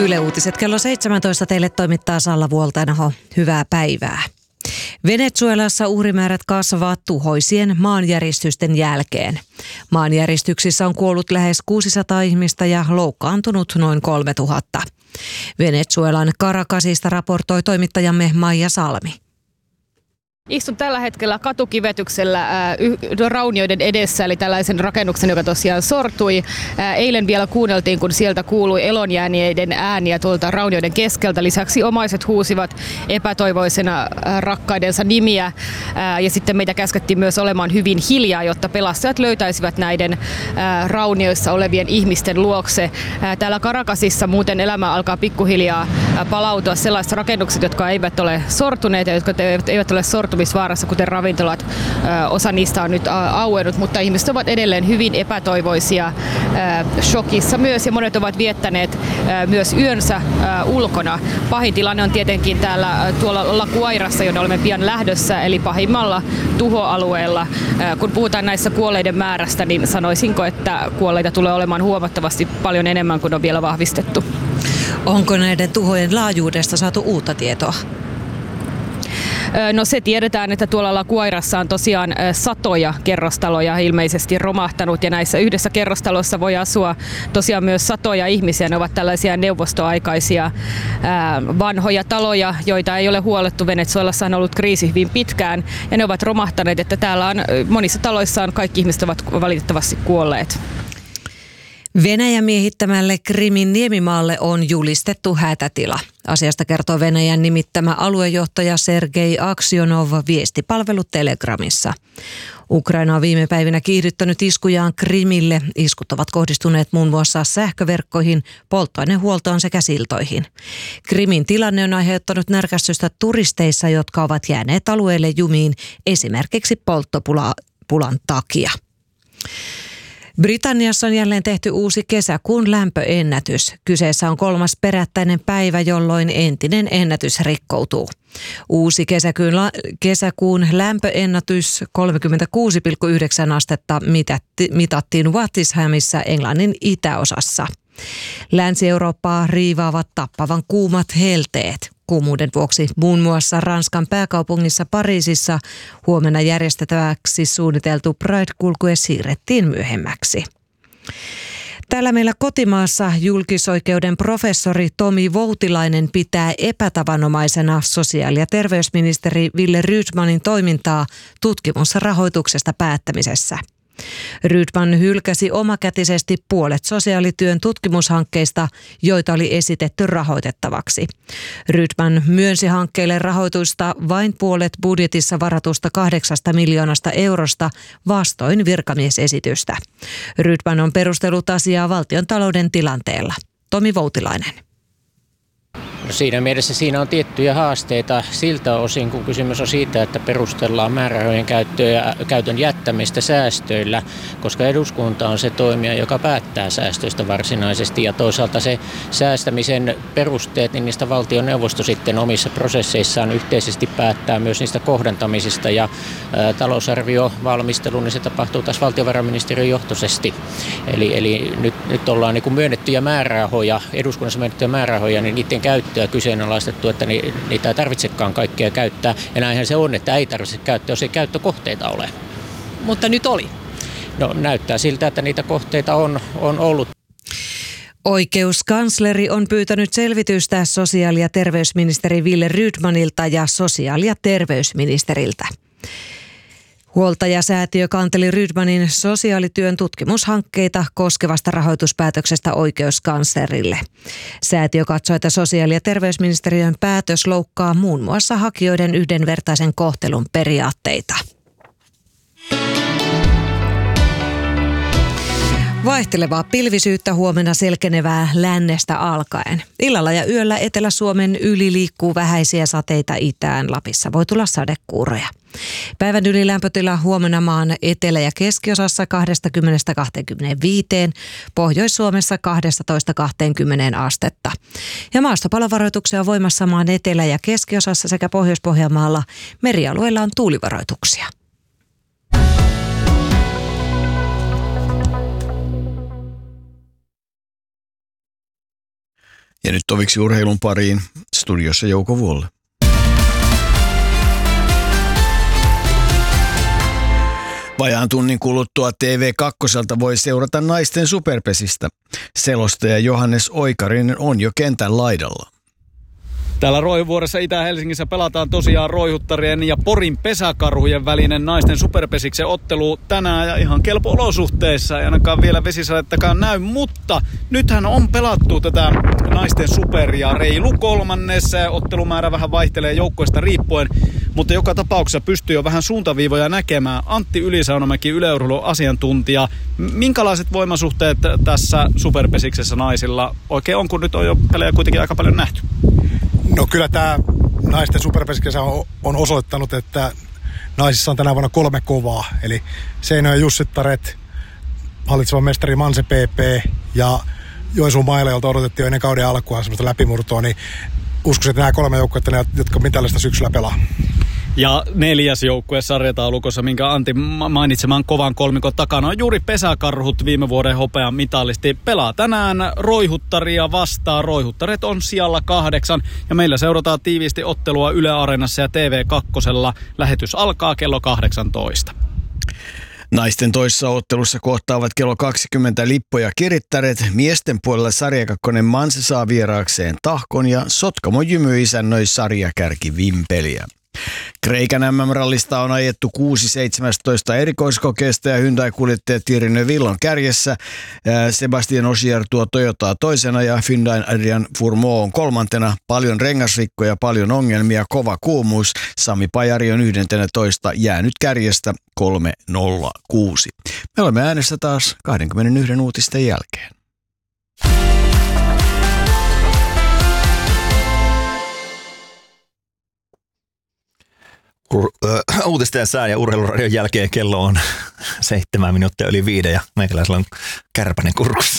Yle Uutiset kello 17 teille toimittaa Salla Vuoltanaho. Hyvää päivää. Venezuelassa uhrimäärät kasvavat tuhoisien maanjäristysten jälkeen. Maanjäristyksissä on kuollut lähes 600 ihmistä ja loukkaantunut noin 3000. Venezuelan Caracasista raportoi toimittajamme Maija Salmi. Istun tällä hetkellä katukivetyksellä raunioiden edessä, eli tällaisen rakennuksen, joka tosiaan sortui. Eilen vielä kuunneltiin, kun sieltä kuului elonjääneiden ääniä tuolta raunioiden keskeltä. Lisäksi omaiset huusivat epätoivoisena rakkaidensa nimiä. Ja sitten meitä käskettiin myös olemaan hyvin hiljaa, jotta pelastajat löytäisivät näiden raunioissa olevien ihmisten luokse. Täällä Caracasissa muuten elämä alkaa pikkuhiljaa palautua sellaiset rakennukset, jotka eivät ole sortuneet ja jotka eivät ole sortumisvaarassa, kuten ravintolat. Osa niistä on nyt auennut, mutta ihmiset ovat edelleen hyvin epätoivoisia, shokissa myös, ja monet ovat viettäneet myös yönsä ulkona. Pahin tilanne on tietenkin tuolla La Guairassa, jonne olemme pian lähdössä, eli pahimmalla tuhoalueella. Kun puhutaan näissä kuolleiden määrästä, niin sanoisinko, että kuolleita tulee olemaan huomattavasti paljon enemmän kuin on vielä vahvistettu. Onko näiden tuhojen laajuudesta saatu uutta tietoa? No se tiedetään, että tuolla La Guairassa on tosiaan satoja kerrostaloja ilmeisesti romahtanut, ja näissä yhdessä kerrostalossa voi asua tosiaan myös satoja ihmisiä. Ne ovat tällaisia neuvostoaikaisia vanhoja taloja, joita ei ole huolettu. Venezuelassa on ollut kriisi hyvin pitkään ja ne ovat romahtaneet, että täällä on monissa taloissa kaikki ihmiset ovat valitettavasti kuolleet. Venäjän miehittämälle Krimin niemimaalle on julistettu hätätila. Asiasta kertoo Venäjän nimittämä aluejohtaja Sergei Aksionov viestipalvelu Telegramissa. Ukraina on viime päivinä kiihdyttänyt iskujaan Krimille. Iskut ovat kohdistuneet muun muassa sähköverkkoihin, polttoainehuoltoon sekä siltoihin. Krimin tilanne on aiheuttanut närkästystä turisteissa, jotka ovat jääneet alueelle jumiin esimerkiksi polttopulan takia. Britanniassa on jälleen tehty uusi kesäkuun lämpöennätys. Kyseessä on 3. perättäinen päivä, jolloin entinen ennätys rikkoutuu. Uusi kesäkuun lämpöennätys 36,9 astetta mitattiin Wattishamissä Englannin itäosassa. Länsi-Eurooppaa riivaavat tappavan kuumat helteet. Kuumuuden vuoksi muun muassa Ranskan pääkaupungissa Pariisissa huomenna järjestettäväksi suunniteltu Pride-kulkue siirrettiin myöhemmäksi. Täällä meillä kotimaassa julkisoikeuden professori Tomi Voutilainen pitää epätavanomaisena sosiaali- ja terveysministeri Wille Rydmanin toimintaa tutkimusrahoituksesta päättämisessä. Rydman hylkäsi omakätisesti puolet sosiaalityön tutkimushankkeista, joita oli esitetty rahoitettavaksi. Rydman myönsi hankkeille rahoitusta vain puolet budjetissa varatusta 8 miljoonasta eurosta vastoin virkamiesesitystä. Rydman on perustellut asiaa valtion talouden tilanteella. Tomi Voutilainen. Siinä mielessä siinä on tiettyjä haasteita siltä osin, kun kysymys on siitä, että perustellaan määrärahojen käytön jättämistä säästöillä, koska eduskunta on se toimija, joka päättää säästöistä varsinaisesti, ja toisaalta se säästämisen perusteet, niin niistä valtioneuvosto sitten omissa prosesseissaan yhteisesti päättää myös niistä kohdentamisista, ja talousarviovalmistelu, niin se tapahtuu taas valtiovarainministeriön johtoisesti. Eli nyt ollaan niin kuin myönnettyjä määrärahoja, eduskunnassa myönnettyjä määrärahoja, niin niiden käyttöä kyseenalaistettu, että niitä ei tarvitsekaan kaikkea käyttää. Ja näinhän se on, että ei tarvitse käyttää, jos ei käyttökohteita ole. Mutta nyt oli. No näyttää siltä, että niitä kohteita on ollut. Oikeuskansleri on pyytänyt selvitystä sosiaali- ja terveysministeri Wille Rydmanilta ja sosiaali- ja terveysministeriltä. Huoltajasäätiö kanteli Rydmanin sosiaalityön tutkimushankkeita koskevasta rahoituspäätöksestä oikeuskanslerille. Säätiö katsoi, että sosiaali- ja terveysministeriön päätös loukkaa muun muassa hakijoiden yhdenvertaisen kohtelun periaatteita. Vaihtelevaa pilvisyyttä, huomenna selkenevää lännestä alkaen. Illalla ja yöllä Etelä-Suomen yli liikkuu vähäisiä sateita itään. Lapissa voi tulla sadekuuroja. Päivän ylilämpötila huomenna maan etelä- ja keskiosassa 20–25, Pohjois-Suomessa 12–20 astetta. Ja maastopalovaroituksia on voimassa maan etelä- ja keskiosassa sekä Pohjois-Pohjanmaalla. Merialueilla on tuulivaroituksia. Ja nyt toviksi urheilun pariin studiossa Jouko Vuolle. Vajaan tunnin kuluttua TV2 voi seurata naisten superpesistä. Selostaja Johannes Oikarinen on jo kentän laidalla. Täällä Roihuvuoressa Itä-Helsingissä pelataan tosiaan roihuttarien ja Porin pesäkarhujen välinen naisten superpesiksen ottelu tänään ja ihan kelpo olosuhteissa. Ei ainakaan vielä vesisadettakaan näy, mutta nythän on pelattu tätä naisten superia reilu kolmannes. Ottelumäärä vähän vaihtelee joukkueesta riippuen, mutta joka tapauksessa pystyy jo vähän suuntaviivoja näkemään. Antti Ylisaunamäki, Yle Urheilun asiantuntija. Minkälaiset voimasuhteet tässä superpesiksessä naisilla oikein on, kun nyt on jo pelejä kuitenkin aika paljon nähty? No kyllä tämä naisten superpesiksessä on osoittanut, että naisissa on tänä vuonna 3 kovaa. Eli Seinäjoen Jussittaret, hallitseva mestari Manse PP ja Joensuun Maila, jolta odotettiin jo ennen kauden alkua semmoista läpimurtoa, niin uskoisin, että nämä 3 joukkuetta, jotka mitallista syksyllä pelaa. Ja 4. joukkue sarjataulukossa, minkä Antti mainitsemaan kovan kolmikon takana, on juuri pesäkarhut, viime vuoden hopean mitalisti. Pelaa tänään roihuttaria vastaan. Roihuttaret on sijalla 8 ja meillä seurataan tiiviisti ottelua Yle Areenassa ja TV2. Lähetys alkaa kello 18. Naisten toisessa ottelussa kohtaavat kello 20 Lippo ja Kirittäret. Miesten puolella sarjakakkonen Manse saa vieraakseen Tahkon ja Sotkamo Jymy isännöi sarjakärki Vimpeliä. Kreikan MM-rallista on ajettu 6.17 erikoiskokeesta ja Hyundai-kuljettaja Thierry Neuville on kärjessä. Sebastien Ogier tuo Toyotaa toisena ja Hyundain Adrian Fourmaux on kolmantena. Paljon rengasrikkoja, paljon ongelmia, kova kuumuus. Sami Pajari on 11 jäänyt kärjestä 3.06. Me olemme äänessä taas 21 uutisten jälkeen. Uutisten sään ja urheiluradion jälkeen kello on 7 minuuttia yli 5 ja meikäläisellä on kärpänen kurkussa.